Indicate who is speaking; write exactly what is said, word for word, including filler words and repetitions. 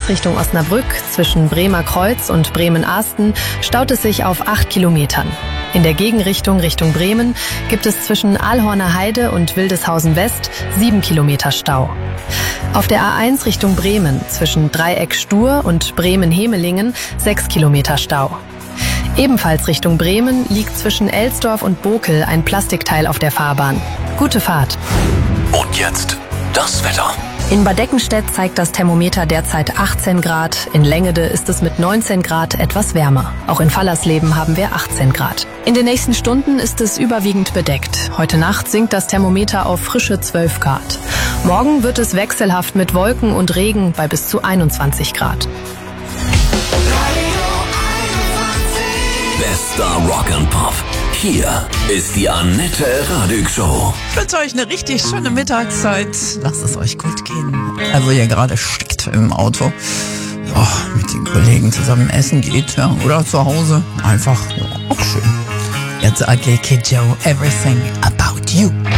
Speaker 1: eins Richtung Osnabrück zwischen Bremer Kreuz und Bremen-Ahsten staut es sich auf acht Kilometern. In der Gegenrichtung Richtung Bremen gibt es zwischen Alhorner Heide und Wildeshausen West sieben Kilometer Stau. Auf der A eins Richtung Bremen zwischen Dreieck Stur und Bremen-Hemelingen sechs Kilometer Stau. Ebenfalls Richtung Bremen liegt zwischen Elsdorf und Bokel ein Plastikteil auf der Fahrbahn. Gute Fahrt.
Speaker 2: Und jetzt das Wetter.
Speaker 1: In Bad Eckenstedt zeigt das Thermometer derzeit achtzehn Grad. In Längede ist es mit neunzehn Grad etwas wärmer. Auch in Fallersleben haben wir achtzehn Grad. In den nächsten Stunden ist es überwiegend bedeckt. Heute Nacht sinkt das Thermometer auf frische zwölf Grad. Morgen wird es wechselhaft mit Wolken und Regen bei bis zu einundzwanzig Grad.
Speaker 2: Bester Rock and Pop. Hier ist die Annette Radig Show.
Speaker 3: Ich wünsche euch eine richtig schöne Mittagszeit. Lasst es euch gut gehen. Also ihr gerade steckt im Auto, ja, mit den Kollegen zusammen essen geht, ja, oder zu Hause. Einfach, ja, auch schön. Jetzt ugly kid Joe, everything about you.